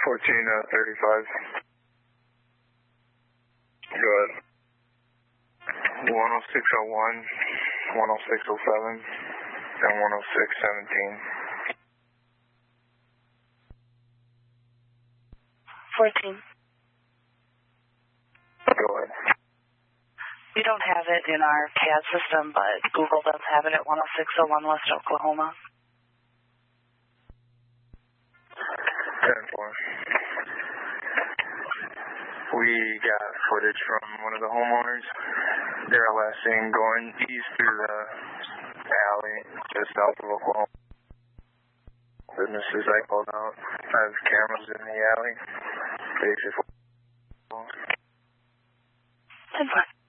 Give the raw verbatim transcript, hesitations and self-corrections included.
fourteen thirty-five. Go ahead. one oh six oh one, one oh six oh seven, and one oh six seventeen. fourteen. Go ahead. We don't have it in our C A D system, but Google does have it at one oh six oh one West Oklahoma. ten four. We got footage from one of the homeowners. They're last seen going east through the alley just south of Oklahoma. Businesses I called out. I have cameras in the alley. Basically. ten four.